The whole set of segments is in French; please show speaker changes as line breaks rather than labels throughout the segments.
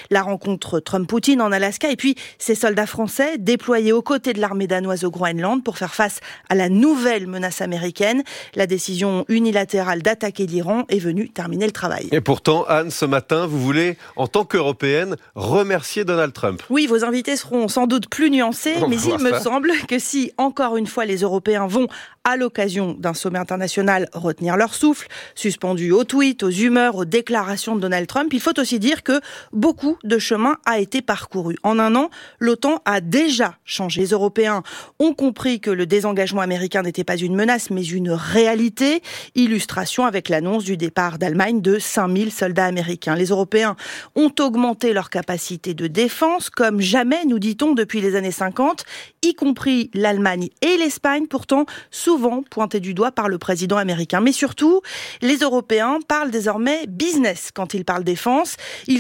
la rencontre Trump-Poutine en Alaska et puis ces soldats français déployés aux côtés de l'armée danoise au Groenland pour faire face à la nouvelle menace américaine. La décision unilatérale d'attaquer l'Iran est venue terminer le travail.
Et pourtant, Anne, ce matin, vous voulez, en tant qu'Européenne, remercier Donald Trump.
Oui, vos invités seront sans doute plus nuancés, mais il me semble que si, encore une fois, les Européens vont, à l'occasion d'un sommet international, retenir leur souffle, suspendu aux tweets, aux humeurs, aux déclarations de Donald Trump, il faut aussi dire que beaucoup de chemin a été parcouru. En un an, l'OTAN a déjà changé. Les Européens ont compris que le désengagement américain n'était pas une menace, mais une réalité. Illustration avec l'annonce du départ d'Allemagne de 5000 soldats américains. Les Européens ont augmenté leur capacité de défense, comme jamais, nous dit-on, depuis les années 50, y compris l'Allemagne et l'Espagne, pourtant souvent pointés du doigt par le président américain. Mais surtout, les Européens parlent désormais business quand ils parlent défense. Ils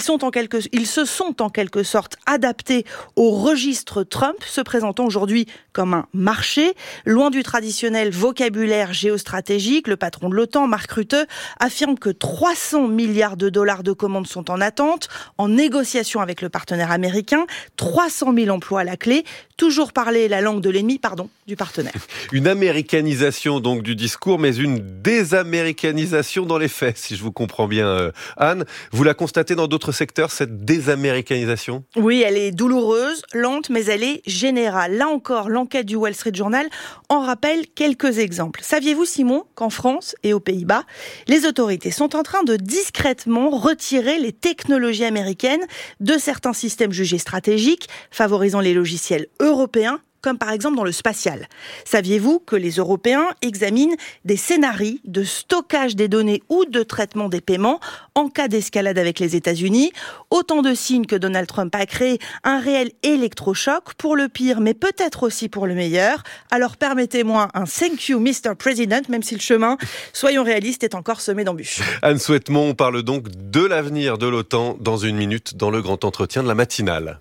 se sont en quelque sorte adaptés au registre Trump, se présentant aujourd'hui comme un marché. Loin du traditionnel vocabulaire géostratégique, le patron de l'OTAN, Mark Rutte, affirme que 300 milliards de dollars de commandes sont en attente, en négociation avec le partenaire américain, 300 000 emplois à la clé, toujours parler la langue de l'ennemi, du partenaire.
Une américanisation donc du discours, mais une désaméricanisation dans les faits, si je vous comprends bien, Anne. Vous la constatez dans d'autres secteurs, cette désaméricanisation ?
Oui, elle est douloureuse, lente, mais elle est générale. Là encore, l'enquête du Wall Street Journal en rappelle quelques exemples. Saviez-vous, Simon, qu'en France et aux Pays-Bas, les autorités sont en train de discrètement retirer les technologies américaines de certains systèmes jugés stratégiques, favorisant les logiciels européens, comme par exemple dans le spatial. Saviez-vous que les Européens examinent des scénarios de stockage des données ou de traitement des paiements en cas d'escalade avec les États-Unis ? Autant de signes que Donald Trump a créé un réel électrochoc pour le pire, mais peut-être aussi pour le meilleur. Alors permettez-moi un thank you, Mr. President, même si le chemin, soyons réalistes, est encore semé d'embûches.
Anne Souhaitemont, on parle donc de l'avenir de l'OTAN dans une minute dans le grand entretien de la matinale.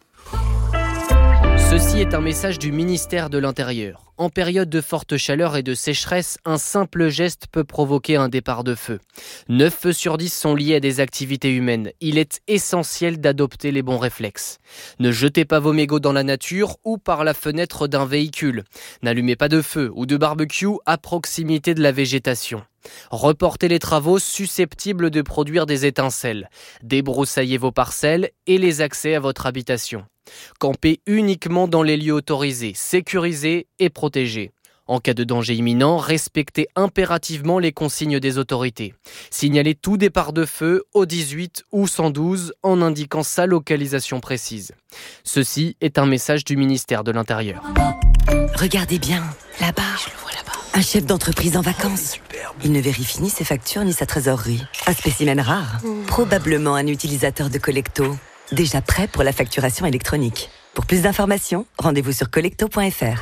Ceci est un message du ministère de l'Intérieur. En période de forte chaleur et de sécheresse, un simple geste peut provoquer un départ de feu. 9 feux sur 10 sont liés à des activités humaines. Il est essentiel d'adopter les bons réflexes. Ne jetez pas vos mégots dans la nature ou par la fenêtre d'un véhicule. N'allumez pas de feu ou de barbecue à proximité de la végétation. Reportez les travaux susceptibles de produire des étincelles. Débroussaillez vos parcelles et les accès à votre habitation. Campez uniquement dans les lieux autorisés, sécurisés et protégés. En cas de danger imminent, respectez impérativement les consignes des autorités. Signalez tout départ de feu au 18 ou 112 en indiquant sa localisation précise. Ceci est un message du ministère de l'Intérieur.
Regardez bien, là-bas. Je le vois là-bas. Un chef d'entreprise en vacances. Il ne vérifie ni ses factures ni sa trésorerie. Un spécimen rare. Probablement un utilisateur de Collecto. Déjà prêt pour la facturation électronique. Pour plus d'informations, rendez-vous sur collecto.fr.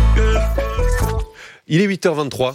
Il est 8h23.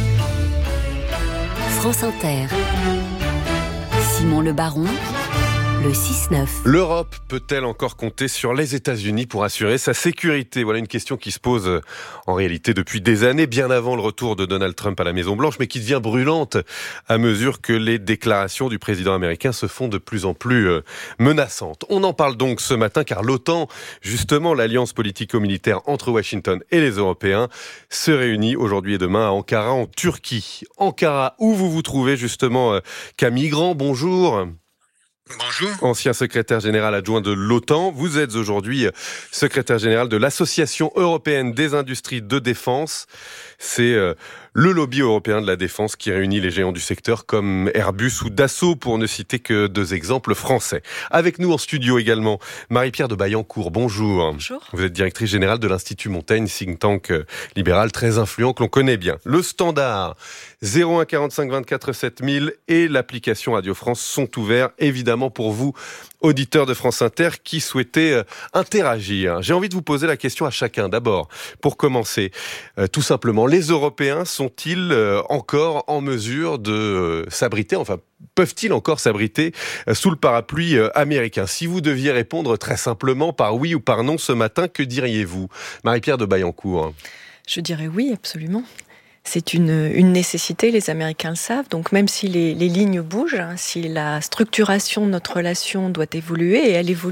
France Inter. Simon Le Baron. Le 6-9.
L'Europe peut-elle encore compter sur les États-Unis pour assurer sa sécurité ? Voilà une question qui se pose en réalité depuis des années, bien avant le retour de Donald Trump à la Maison-Blanche, mais qui devient brûlante à mesure que les déclarations du président américain se font de plus en plus menaçantes. On en parle donc ce matin car l'OTAN, justement l'alliance politico-militaire entre Washington et les Européens, se réunit aujourd'hui et demain à Ankara en Turquie. Ankara, où vous vous trouvez justement, Camille Grand, bonjour.
Bonjour.
Ancien secrétaire général adjoint de l'OTAN, vous êtes aujourd'hui secrétaire général de l'Association européenne des industries de défense. C'est le lobby européen de la défense qui réunit les géants du secteur comme Airbus ou Dassault, pour ne citer que 2 exemples français. Avec nous en studio également, Marie-Pierre de Baillancourt, bonjour.
Bonjour.
Vous êtes directrice générale de l'Institut Montaigne, think tank libéral très influent que l'on connaît bien. Le standard 01 45 24 7000 et l'application Radio France sont ouverts évidemment pour vous, auditeurs de France Inter qui souhaitez interagir. J'ai envie de vous poser la question à chacun. D'abord, pour commencer, tout simplement, les Européens sont-ils encore en mesure de s'abriter, enfin, peuvent-ils encore s'abriter sous le parapluie américain ? Si vous deviez répondre très simplement par oui ou par non ce matin, que diriez-vous ? Marie-Pierre de Baillancourt.
Je dirais oui, absolument. C'est une nécessité, les Américains le savent. Donc même si les lignes bougent, si la structuration de notre relation doit évoluer, et elle évolue